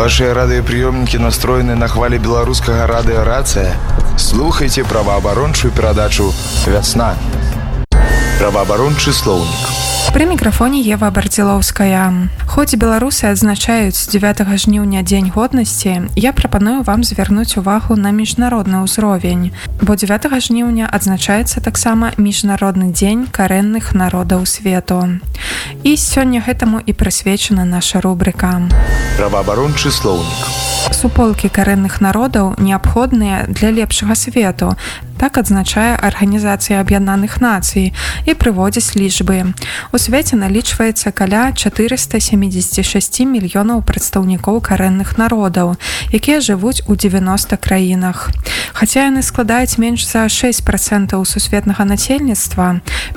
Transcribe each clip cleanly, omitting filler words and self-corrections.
Ваши радыёпрыёмнікі настроены на хвалі беларускага радыёрацыя. Слухайте праваабарончую перадачу «Вясна». Праваабарончы слоўнік. Пры мікрафоне Ева Бардзілоўская. Хоць беларусы адзначаюць 9 жніўня Дзень годнасці, я прапаную вам звярнуць увагу на міжнародны ўзровень, бо 9 жніўня адзначаецца таксама міжнародны дзень карэнных народаў свету. І сёння гэтаму і прысвечана наша рубрика. Праваабарончы слоўнік. Суполкі карэнных народаў неабходныя для лепшага свету. Так адзначае Арганізацыя Аб'яднаных Нацый і прыводзіць лічбы. У свеце налічваецца каля 476 мільёнаў прадстаўнікоў карэнных народаў, якія жывуць у 90 краінах. Хаця яны складаюць менш за 6% сусветнага насельніцтва,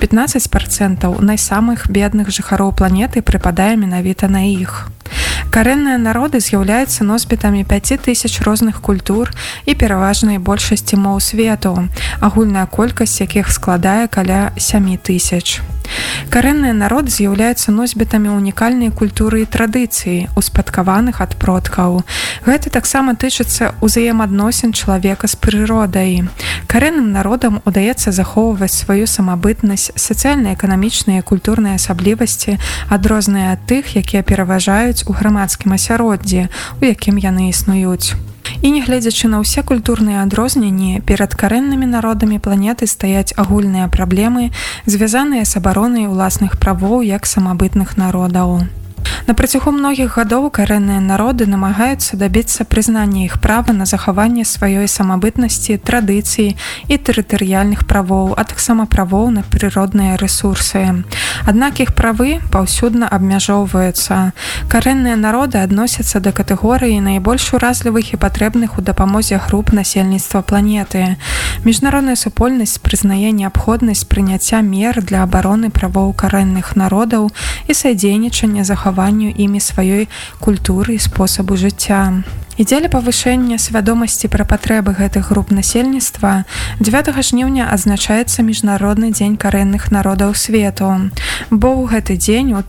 15% найсамых бедных жыхароў планеты прыпадае менавіта на іх. Карэнныя народы з'яўляюцца носьбітамі 5000 розных культур і пераважнай большасці моў свету, агульная колькасць якіх складае каля 7000. Карэнныя народы з'яўляюцца носьбітамі унікальнай культуры і традыцыі, успадкаваных ад продкаў. Гэта таксама тычыцца ўзаемадносін чалавека з прыродай. Карэнным народам удаецца захоўваць сваю самабытнасць, сацыяльна-эканамічныя і культурныя асаблівасці, адрозныя ад тых, якія пераважаюць у грамадскім асяроддзі, у якім яны існуюць. І нягледзячы на ўсе культурныя адрозненні, перад карэннымі народамі планеты стаяць агульныя праблемы, звязаныя з абаронай уласных правоў як самабытных народаў. На працягу многіх гадоў карэнныя народы намагаюцца дабіцца прызнання іх права на захаванне сваёй самабытнасці, традыцыі і тэрытарыяльных правоў, а таксама правоў на прыродныя рэсурсы. Аднак іх правы паўсюдна абмяжоўваюцца. Карэнныя народы адносяцца да катэгорыі найбольш уразлівых і патрэбных у дапамозе груп насельніцтва планеты. Міжнародная супольнасць прызнае неабходнасць прыняцця мер для абароны правоў карэнных народаў і садзейнічання захаванню імі сваёй культуры і спосабу жыцця. І дзеля павышэння свядомасці пра патрэбы гэтых груп насельніцтва 9 жніўня адзначаецца міжнародны дзень карэнных народаў свету. Бо ў гэты дзень у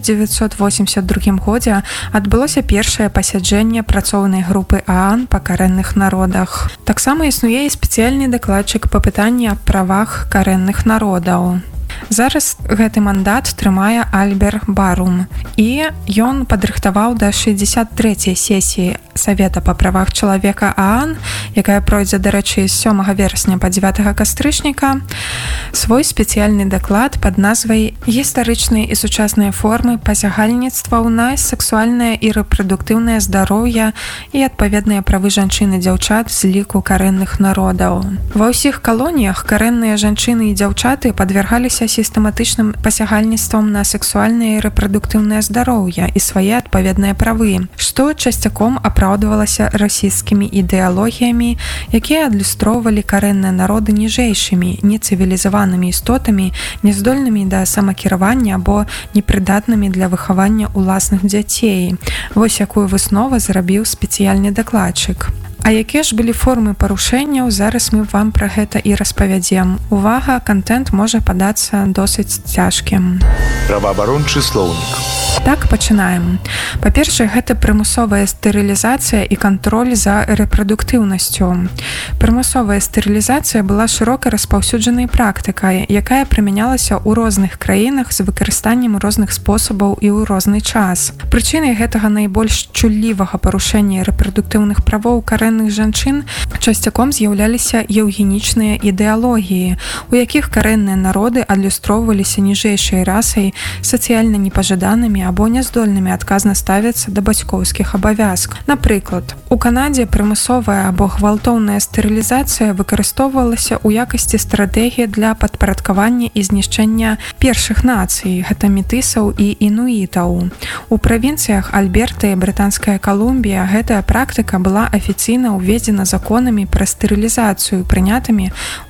1982 годзе адбылося першае пасяджэнне працоўнай групы ААН па карэнных народах. Таксама існуе і спецыяльны дакладчык па пытанні аб правах карэнных народаў. Зараз гэты мандат трымае Альбер Барум, і ён падрыхтаваў да 63-й сесіі Савета па правах чалавека ААН, якая пройдзе, дарэчы, з 7 верасня па 9 кастрычніка, свой спецыяльны даклад пад назвай «Гістарычныя і сучасныя формы пасягальніцтваў на сексуальнае і рэпрадуктыўнае здароўе і адпаведныя правы жанчын і дзяўчат з ліку карэнных народаў». Ва ўсіх калоніях карэнныя жанчыны і дзяўчаты падвяргаліся сістэматычным пасягальніцтвам на сексуальнае і рэпрадуктыўнае здароўе і свае адпаведныя правы, што часцяком апраўдвалася расійскімі ідэалогіямі, якія адлюстроўвалі карэнныя народы ніжэйшымі, нецывілізаванымі істотамі, няздольнымі да самакіравання або непрыдатнымі для выхавання ўласных дзяцей. Вось якую выснову зрабіў спецыяльны дакладчык. А якія ж былі формы парушэнняў, зараз мы вам пра гэта і распавядзем. Увага, кантэнт можа падацца досыць цяжкім. Праваабарончы слоўнік. Так, пачынаем. Па-першае, гэта прымусовая стэрылізацыя і кантроль за рэпрадуктыўнасцю. Прымусовая стэрылізацыя была шырока распаўсюджанай практыкай, якая прымянялася ў розных краінах з выкарыстаннем розных спосабаў і ў розны час. Прычынай гэтага найбольш чуллівага парушэння рэпрадуктыўных правоў карэнных жанчын часцяком з'яўляліся еўгенічныя ідэалогіі, у якіх карэнныя народы адлюстроўваліся ніжэйшай расай, сацыяльна непажаданымі або няздольнымі адказна ставяцца да бацькоўскіх абавязкаў. Напрыклад, у Канадзе прымусовая або гвалтоўная стэрылізацыя выкарыстоўвалася ў якасці стратэгіі для падпарадкавання і знішчэння першых нацый, гэта метысаў і інуітаў. У правінцыях Альберта і Брытанская Калумбія гэтая практыка была афіцыйна ўведзена законамі пра стэрылізацыю, прынятымі ў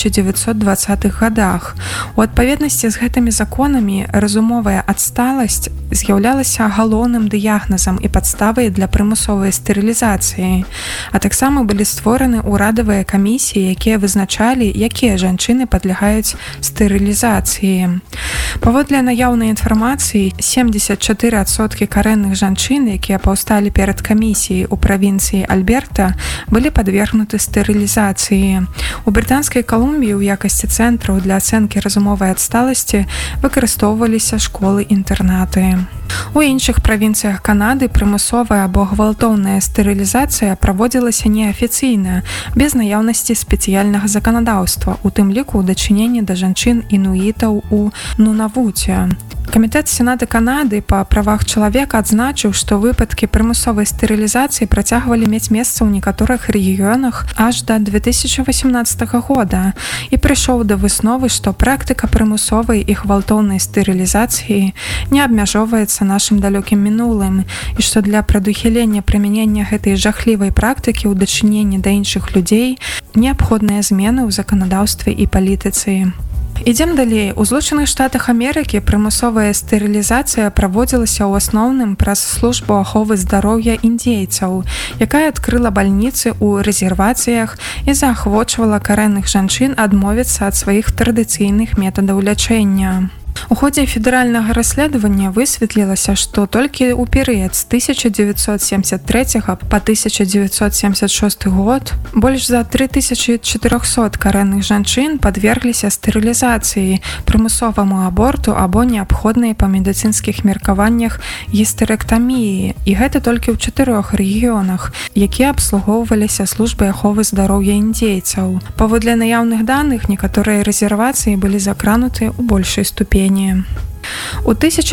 1920-х гадах. У адпаведнасці з гэтымі законамі разумовая адсталасць з'яўлялася галоўным дыягназам і падставай для прымусовай стэрылізацыі, а таксама былі створаны ў ўрадавыя камісіі, якія вызначалі, якія жанчыны падлягаюць стэрылізацыі. Паводле наяўнай інфармацыі, 74% карэнных жанчын, якія паўсталі перад камісіяй у правінцыі Альберта, былі падвергнуты стэрылізацыі. У Брытанскай Калумбіі ў якасці цэнтраў для ацэнкі разумовай адсталасці выкарыстоўваліся школы-інтэрнаты. У іншых правінцыях Канады прымусовая або гвалтоўная стэрылізацыя праводзілася неафіцыйна, без наяўнасці спецыяльнага заканадаўства, у тым ліку ў дачыненні да жанчын-інуітаў у Нунавуце. Камітэт Сената Канады па правах чалавека адзначыў, што выпадкі прымусовай стэрылізацыі працягвалі мець месца ў некаторых рэгіёнах аж да 2018 года і прыйшоў да высновы, што практыка прымусовай і гвалтоўнай стэрылізацыі не абмяжоўваецца нашым далёкім мінулым і што для прадухілення прымянення гэтай жахлівай практыкі ў дачыненні да іншых людзей неабходныя змены ў заканадаўстве і палітыцы. Ідзем далей. У Злучаных Штатах Амерыкі прымусовая стэрылізацыя праводзілася ў асноўным праз службу аховы здароўя індзейцаў, якая адкрыла бальніцы ў рэзервацыях і заахвочвала карэнных жанчын адмовіцца ад сваіх традыцыйных метадаў лячэння. У ходзе федэральнага расследавання высветлілася, што толькі ў перыяд з 1973 па 1976 год больш за 3400 карэнных жанчын падвергліся стэрылізацыі, прымусоваму аборту або неабходнай па медыцынскіх меркаваннях гістэрэктаміі, і гэта толькі ў 4 рэгіёнах, якія абслугоўваліся службай аховы здароўя індзейцаў. Паводле наяўных даных, некаторыя рэзервацыі былі закрануты ў большай ступені. У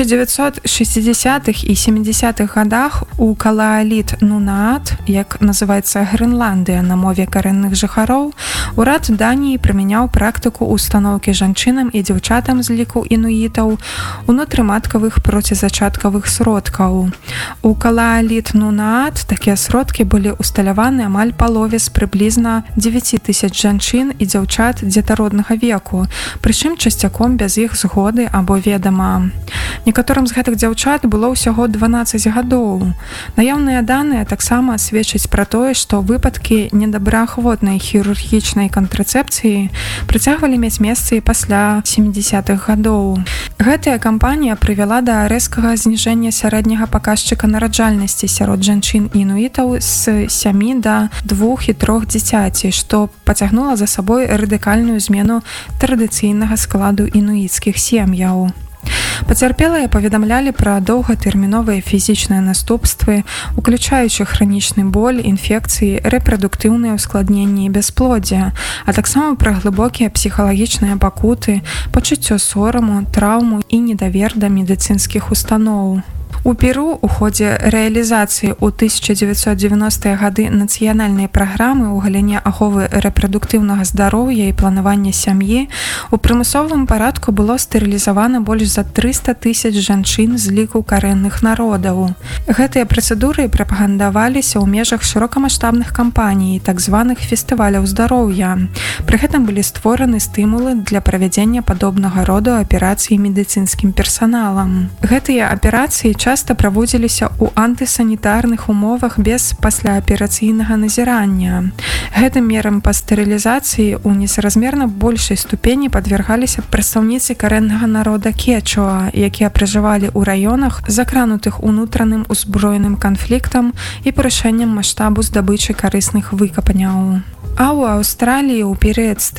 1960-х і 70-х годах у Калаалит Нунаат, як называецца Грэнландыя на мове карэнных жыхароў, урад Даніі прымяняў практыку устаноўкі жанчынам і дзяўчатам з ліку інуітаў унутрыматкавых процізачаткавых сродкаў. У Калаалит Нунаат такія сродкі былі усталяваны амаль палове з прыблізна 9000 жанчын і дзяўчат дзетароднага веку, прычым часцяком без іх згоды або ведама. Некаторым з гэтых дзяўчат было ўсяго 12 гадоў. Наяўныя даныя таксама сведчаць пра тое, што выпадкі недобраахвотнай хірургічнай кантрацэпцыі працягвалі мець месцы пасля 70-х гадоў. Гэтая кампанія прывяла да рэзкага зніжэння сярэдняга паказчыка нараджальнасці сярод жанчын-інуітаў з 7 да 2 і 3 дзіцяці, што пацягнула за сабой радыкальную змену традыцыйнага складу інуіцкіх сем'яў. Пацярпелыя паведамлялі пра доўгатэрміновыя фізічныя наступствы, уключаючы хранічны боль, інфекцыі, рэпрадуктыўныя ўскладненні і бясплоддзя, а таксама пра глыбокія псіхалагічныя пакуты, пачуццё сораму, траўму і недавер да медыцынскіх устаноў. У Перу у ходзе рэалізацыі ў 1990-е гады нацыянальнай праграмы ў галіне аховы рэпрадуктыўнага здароўя і планавання сям'і у прымусовым парадку было стэрылізавана больш за 300 000 жанчын з ліку карэнных народаў. Гэтыя працэдуры прапагандаваліся ў межах шырокамаштабных кампаній, так званых фестываляў здароўя. Пры гэтым былі створаны стымулы для правядзення падобнага роду аперацый медыцынскім персаналам. Гэтыя аперацыі часта праводзіліся ў антысанітарных умовах без пасляаперацыйнага назірання. Гэтым мерам па стэрылізацыі ў несразмерна большай ступені падвергаліся прадстаўніцы карэннага народа кечуа, якія пражывалі ў раёнах, закранутых унутраным узброеным канфліктам і парушэннем маштабу здабычы карысных выкапняў. А ў Аўстраліі ў перыяд з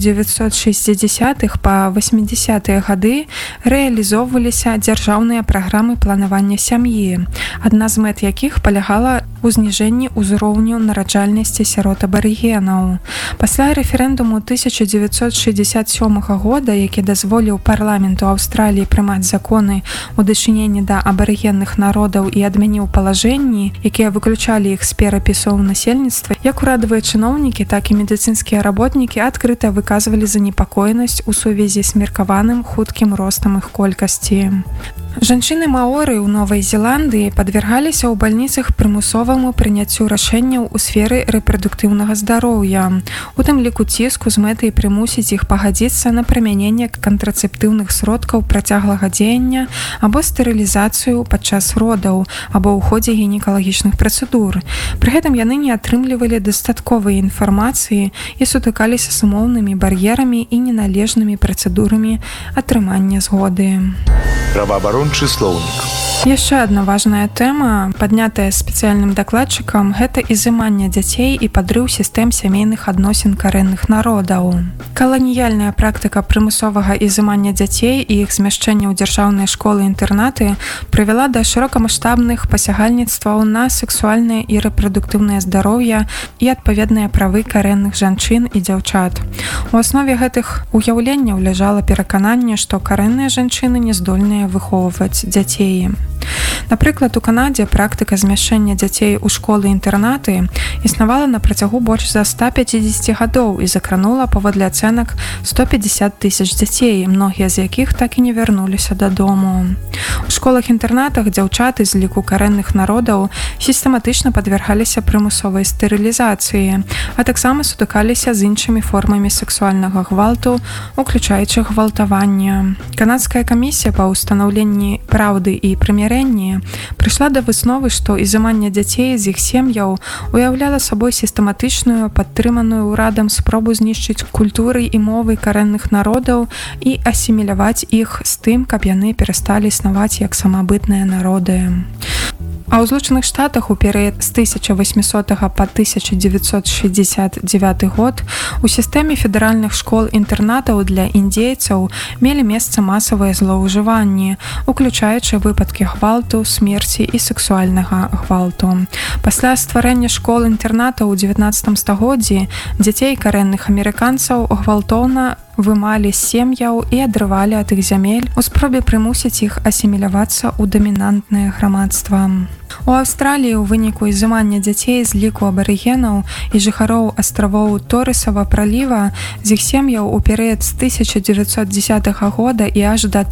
1960-х па 80-е гады рэалізоўваліся дзяржаўныя праграмы планавання сям'і, адна з мэт якіх палягала ў зніжэнні ўзроўню нараджальнасці сярод абарыгенаў. Пасля рэферэндуму 1967 года, які дазволіў парламенту Аўстраліі прымаць законы ў дачыненні да абарыгенных народаў і адмяніў палажэнні, якія выключалі іх з перапісаў насельніцтва, як урадавыя чыноўнікі, так і медыцынскія работнікі адкрыта выказвалі занепакоенасць у сувязі з меркаваным хуткім ростам іх колькасці. Жанчыны маоры ў Новай Зеландыі падвергаліся ў бальніцах прымусоваму прыняццю рашэнняў у сферы рэпрадуктыўнага здароўя, у тым ліку ціску з мэтай прымусіць іх пагадзіцца на прымяненне кантрацэптыўных сродкаў працяглага дзеяння або стэрылізацыю падчас родаў або ў ходзе гінекалагічных працэдур. Пры гэтым яны не атрымлівалі дастатковай інфармацыі і сутыкаліся з умоўнымі бар'ерамі і неналежнымі працэдурамі атрымання згоды. Праваабарончы слоўнік. Яшчэ адна важная тэма, паднятая спецыяльным дакладчыкам, гэта ізыманне дзяцей і падрыў сістэм сямейных адносін карэнных народаў. Каланіяльная практыка прымусовага ізымання дзяцей і іх змяшчэння ў дзяржаўныя школы-інтэрнаты прывяла да шырокамаштабных пасягальніцтваў на сексуальнае і рэпрадуктыўнае здароўе і адпаведныя правы карэнных жанчын і дзяўчат. У аснове гэтых уяўленняў ляжала перакананне, што карэнныя жанчыны не здольныя выхоўваць дзяцей. Напрыклад, у Канадзе практыка змяшчэння дзяцей у школы-інтэрнаты існавала на працягу больш за 150 гадоў і закранула, паводле ацэнак, 150 тысяч дзяцей, многія з якіх так і не вярнуліся дадому. У школах-інтэрнатах дзяўчаты з ліку карэнных народаў сістэматычна падвяргаліся прымусовай стэрылізацыі, а таксама сутыкаліся з іншымі формамі сексуальнага гвалту, уключаючы гвалтавання. Канадская камісія па ўстанаўленні праўды і прымірэнні прыйшла да высновы, што ізыманне дзяцей з іх сем'яў уяўляла сабой сістэматычную, падтрыманую ўрадам спробу знішчыць культуры і мовы карэнных народаў і асіміляваць іх з тым, каб яны перасталі існаваць як самабытныя народы. А ў Злучаных Штатах у перыяд з 1800 па 1969 год у сістэме федэральных школ-інтэрнатаў для індзейцаў мелі месца масавыя злоўжыванні, уключаючы выпадкі гвалту, смерці і сексуальнага гвалту. Пасля стварэння школ-інтэрнатаў у 19 стагоддзі дзяцей карэнных амерыканцаў гвалтоўна вымалі з сем'яў і адрывалі ад іх зямель у спробе прымусіць іх асімілявацца ў дамінантнае грамадства. У Аўстраліі ў выніку ізымання дзяцей з ліку абарыгенаў і жыхароў астравоў Торысава праліва з іх сем'яў у перыяд з 1910 года і аж да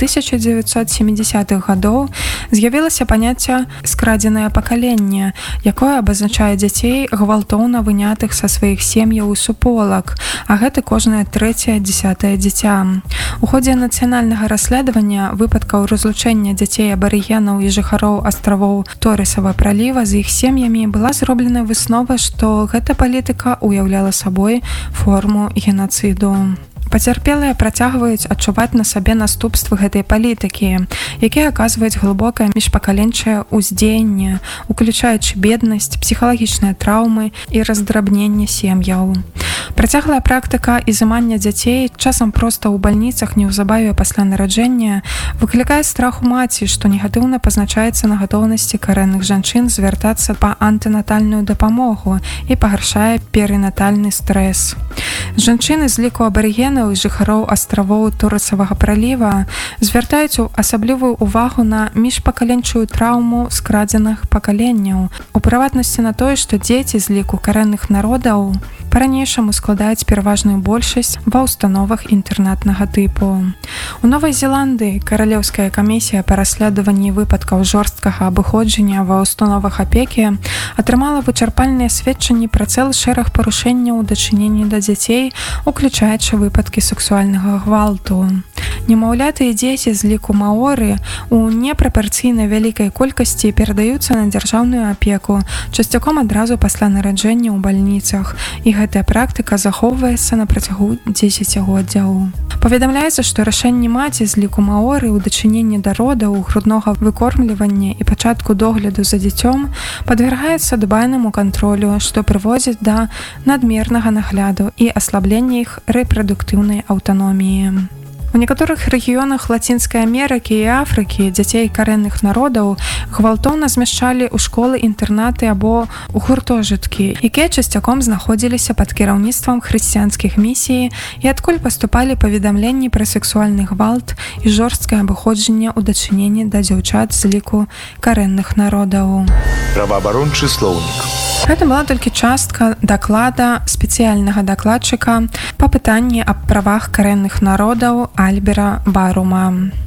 1970-х гадоў з'явілася паняцце «скрадзенае пакаленне», якое абазначае дзяцей, гвалтоўна вынятых са сваіх сем'яў у суполак, а гэта кожнае трэцяе дзясятае дзіця. У ходзе нацыянальнага расследавання выпадкаў разлучэння дзяцей абарыгенаў і жыхароў астравоў Торысава праліва з іх сем'ямі была зроблена выснова, што гэта палітыка уяўляла сабой форму генацыду. Пацярпелыя працягваюць адчуваць на сабе наступствы гэтай палітыкі, якія аказваюць глыбокае міжпакаленчае ўздзеянне, уключаючы беднасць, псіхалагічныя траўмы і раздрабненне сем'яў. Працяглая практыка ізымання дзяцей, часам проста ў бальніцах неўзабаве пасля нараджэння, выклікае страх у маці, што негатыўна пазначаецца на гатоўнасці карэнных жанчын звяртацца па антынатальную дапамогу і пагаршае перынатальны стрэс. Жанчыны з ліку абарыгенаў і жыхароў астравоў Торысавага праліва звяртаюць асаблівую ўвагу на міжпакаленчую траўму скрадзеных пакаленняў, у прыватнасці на тое, што дзеці з ліку карэнных народаў па-ранейшаму складаюць пераважную большасць ва ўстановах інтэрнатнага тыпу. У Новай Зеландыі Каралеўская камісія па расследаванні выпадкаў жорсткага абыходжання ва ўстановах апекі атрымала вычарпальныя сведчанні пра цэлы шэраг парушэнняў у дачыненні да дзяцей, уключаючы выпадкі сексуальнага гвалту. Немаўляты і дзеці з ліку маоры у непрапарцыйна вялікай колькасці перадаюцца на дзяржаўную апеку, часцяком адразу пасля нараджэння ў бальніцах, і гэтая практыка захоўваецца на працягу дзесяцігоддзяў. Паведамляецца, што рашэнне маці з ліку маоры ў дачыненні да родаў, груднога выкормлівання і пачатку догляду за дзіцём падвяргаецца дбайнаму кантролю, што прыводзіць да надмернага нагляду і аслаблення іх рэпрадуктыўнай аўтаноміі. У некаторых рэгіёнах Лацінскай Амерыкі і Афрыкі дзяцей карэнных народаў гвалтоўна змяшчалі ў школы-інтэрнаты або ў гуртожыткі, якія часцяком знаходзіліся пад кіраўніцтвам хрысціянскіх місій і адкуль паступалі паведамленні пра сексуальны гвалт і жорсткае абыходжанне ў дачыненні да дзяўчат з ліку карэнных народаў. Праваабарончы слоўнік. Гэта была толькі частка даклада спецыяльнага дакладчыка па пытанні аб правах карэнных народаў Альбера Барума.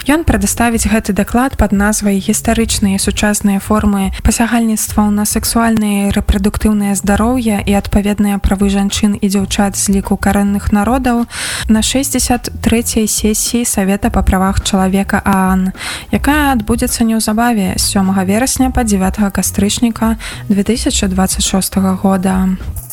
Ён прадставіць гэты даклад пад назвай «Гістарычныя і сучасныя формы пасягальніцтваў на сексуальнае і рэпрадуктыўнае здароўе і адпаведныя правы жанчын і дзяўчат з ліку карэнных народаў» на 63-й сесіі Савета па правах чалавека ААН, якая адбудзецца неўзабаве з 7 верасня па 9 кастрычніка 2026 года.